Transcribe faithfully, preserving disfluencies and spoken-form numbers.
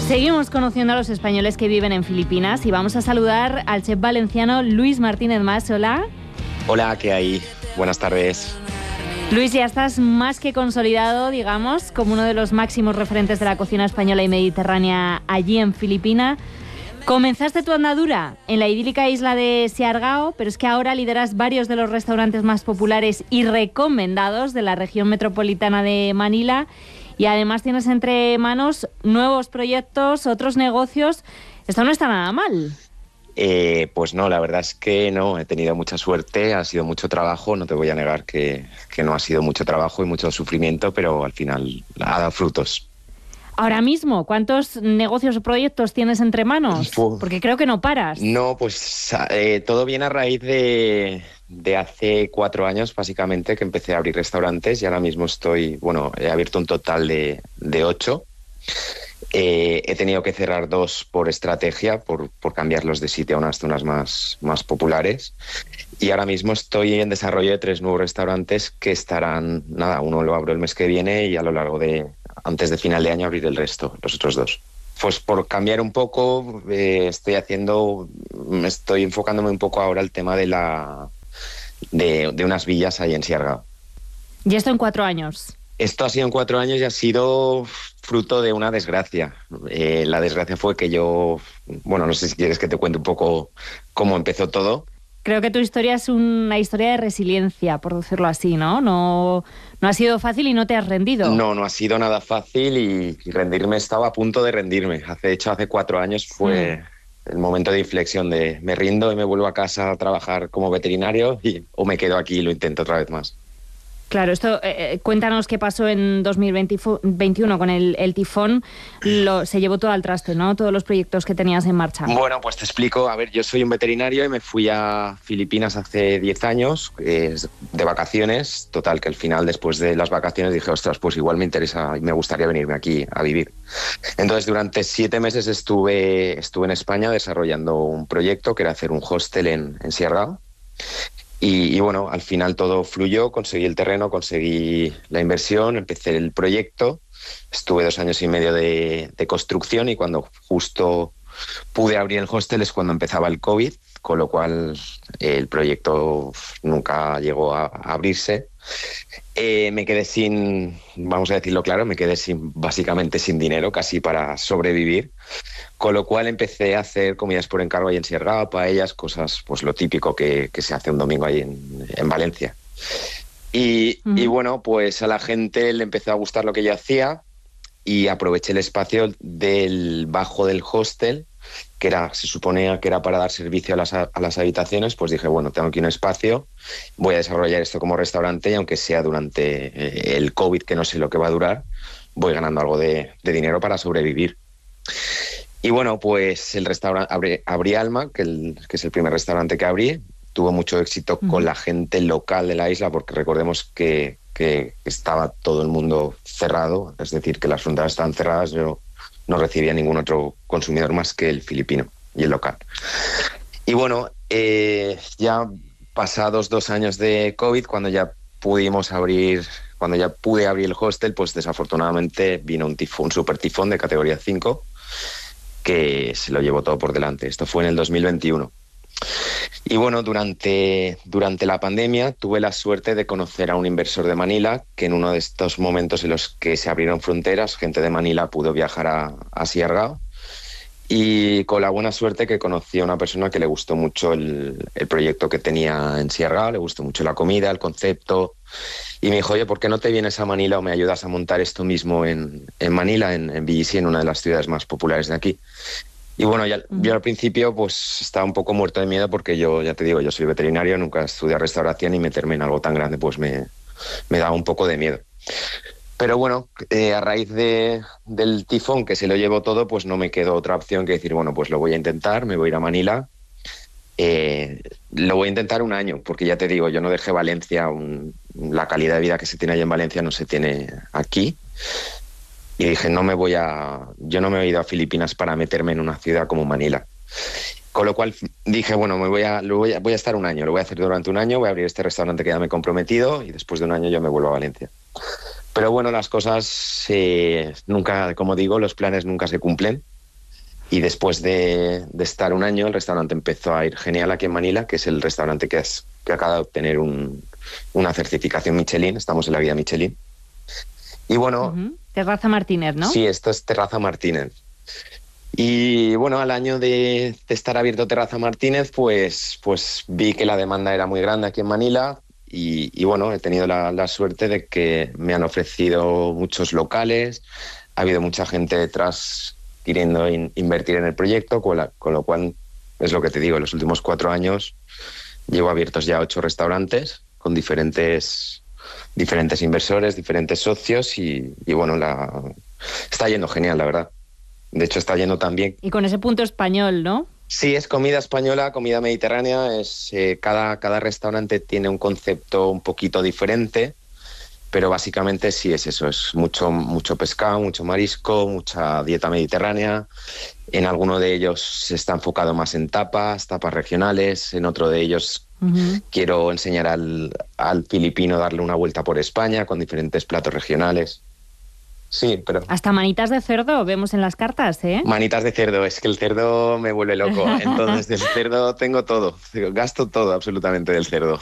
Seguimos conociendo a los españoles que viven en Filipinas y vamos a saludar al chef valenciano Luis Martínez Mas. Hola. Hola, ¿qué hay? Buenas tardes. Luis, ya estás más que consolidado, digamos, como uno de los máximos referentes de la cocina española y mediterránea allí en Filipinas. Comenzaste tu andadura en la idílica isla de Siargao, pero es que ahora lideras varios de los restaurantes más populares y recomendados de la región metropolitana de Manila y además tienes entre manos nuevos proyectos, otros negocios. Esto no está nada mal. Eh, pues no, la verdad es que no, he tenido mucha suerte, ha sido mucho trabajo, no te voy a negar que, que no ha sido mucho trabajo y mucho sufrimiento, pero al final ha dado frutos. Ahora mismo, ¿cuántos negocios o proyectos tienes entre manos? Porque creo que no paras. No, pues eh, todo viene a raíz de, de hace cuatro años, básicamente, que empecé a abrir restaurantes y ahora mismo estoy, bueno, he abierto un total de, de ocho. Eh, he tenido que cerrar dos por estrategia, por, por cambiarlos de sitio a unas zonas más, más populares. Y ahora mismo estoy en desarrollo de tres nuevos restaurantes que estarán, nada, uno lo abro el mes que viene y a lo largo de, antes de final de año abrir el resto, los otros dos. Pues por cambiar un poco, eh, estoy haciendo, estoy enfocándome un poco ahora al tema de la, de, de unas villas ahí en Siargao. ¿Y esto en cuatro años? Esto ha sido en cuatro años y ha sido fruto de una desgracia. Eh, la desgracia fue que yo, bueno, no sé si quieres que te cuente un poco cómo empezó todo. Creo que tu historia es una historia de resiliencia, por decirlo así, ¿no? No, no ha sido fácil y no te has rendido. No, no ha sido nada fácil y, y rendirme, estaba a punto de rendirme. Hace, de hecho, hace cuatro años fue mm. el momento de inflexión de me rindo y me vuelvo a casa a trabajar como veterinario y, o me quedo aquí y lo intento otra vez más. Claro, esto eh, cuéntanos qué pasó en dos mil veintiuno con el, el tifón. Lo, se llevó todo al traste, ¿no? Todos los proyectos que tenías en marcha. Bueno, pues te explico. A ver, yo soy un veterinario y me fui a Filipinas hace diez años eh, de vacaciones. Total, que al final, después de las vacaciones, dije, ostras, pues igual me interesa y me gustaría venirme aquí a vivir. Entonces, durante siete meses estuve, estuve en España desarrollando un proyecto que era hacer un hostel en, en Siargao. Y, y bueno, al final todo fluyó, conseguí el terreno, conseguí la inversión, empecé el proyecto, estuve dos años y medio de, de construcción y cuando justo pude abrir el hostel es cuando empezaba el COVID, con lo cual eh, el proyecto nunca llegó a, a abrirse. Eh, me quedé sin, vamos a decirlo claro, me quedé sin, básicamente sin dinero, casi para sobrevivir. Con lo cual empecé a hacer comidas por encargo ahí en Siargao, paellas, cosas, pues lo típico que, que se hace un domingo ahí en, en Valencia. Y, uh-huh. y bueno, pues a la gente le empezó a gustar lo que yo hacía y aproveché el espacio del bajo del hostel, que era, se suponía que era para dar servicio a las, a las habitaciones, pues dije, bueno, tengo aquí un espacio, voy a desarrollar esto como restaurante y aunque sea durante el COVID, que no sé lo que va a durar, voy ganando algo de, de dinero para sobrevivir. Y bueno, pues el restaurante abrí, abrí Alma, que, el, que es el primer restaurante que abrí. Tuvo mucho éxito uh-huh. con la gente local de la isla, porque recordemos que, que estaba todo el mundo cerrado, es decir, que las fronteras estaban cerradas. Yo no recibía ningún otro consumidor más que el filipino y el local. Y bueno, eh, ya pasados dos años de COVID, cuando ya pudimos abrir, cuando ya pude abrir el hostel, pues desafortunadamente vino un tifón, un super tifón de categoría cinco, que se lo llevó todo por delante. Esto fue en el dos mil veintiuno. Y bueno, durante, durante la pandemia tuve la suerte de conocer a un inversor de Manila, que en uno de estos momentos en los que se abrieron fronteras, gente de Manila pudo viajar a, a Siargao. Y con la buena suerte que conocí a una persona que le gustó mucho el, el proyecto que tenía en Siargao, le gustó mucho la comida, el concepto. Y me dijo, oye, ¿por qué no te vienes a Manila o me ayudas a montar esto mismo en, en Manila, en, en B G C, en una de las ciudades más populares de aquí? Y bueno, ya, yo al principio pues estaba un poco muerto de miedo porque yo, ya te digo, yo soy veterinario, nunca estudié restauración y meterme en algo tan grande pues me, me daba un poco de miedo. Pero bueno, eh, a raíz de, del tifón que se lo llevó todo, pues no me quedó otra opción que decir, bueno, pues lo voy a intentar, me voy a ir a Manila. Eh, lo voy a intentar un año, porque ya te digo, yo no dejé Valencia, un, la calidad de vida que se tiene allá en Valencia no se tiene aquí. Y dije, no me voy a, yo no me he ido a Filipinas para meterme en una ciudad como Manila. Con lo cual dije, bueno, me voy a, lo voy a, voy a estar un año, lo voy a hacer durante un año, voy a abrir este restaurante que ya me he comprometido y después de un año yo me vuelvo a Valencia. Pero bueno, las cosas eh, nunca, como digo, los planes nunca se cumplen. Y después de, de estar un año, el restaurante empezó a ir genial aquí en Manila, que es el restaurante que, es, que acaba de obtener un, una certificación Michelin. Estamos en la guía Michelin. Y bueno... Uh-huh. Terraza Martínez, ¿no? Sí, esto es Terraza Martínez. Y bueno, al año de, de estar abierto Terraza Martínez, pues, pues vi que la demanda era muy grande aquí en Manila. Y, y bueno, he tenido la, la suerte de que me han ofrecido muchos locales. Ha habido mucha gente detrás queriendo in, invertir en el proyecto, con, la, con lo cual, es lo que te digo, en los últimos cuatro años llevo abiertos ya ocho restaurantes con diferentes, diferentes inversores, diferentes socios y, y bueno, la, está yendo genial, la verdad. De hecho, está yendo también. Y con ese punto español, ¿no? Sí, es comida española, comida mediterránea. Es, eh, cada, cada restaurante tiene un concepto un poquito diferente. Pero básicamente sí es eso, es mucho, mucho pescado, mucho marisco, mucha dieta mediterránea. En alguno de ellos se está enfocado más en tapas, tapas regionales. En otro de ellos uh-huh. quiero enseñar al, al filipino a darle una vuelta por España con diferentes platos regionales. Sí, pero... Hasta manitas de cerdo vemos en las cartas, ¿eh? Manitas de cerdo, es que el cerdo me vuelve loco. Entonces del cerdo tengo todo, gasto todo absolutamente del cerdo.